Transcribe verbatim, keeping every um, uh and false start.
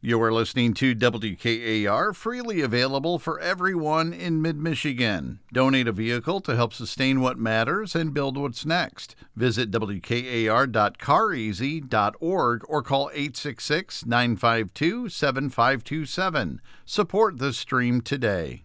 You are listening to W K A R, freely available for everyone in mid-Michigan. Donate a vehicle to help sustain what matters and build what's next. Visit W K A R dot car easy dot org or call eight six six, nine five two, seven five two seven. Support the stream today.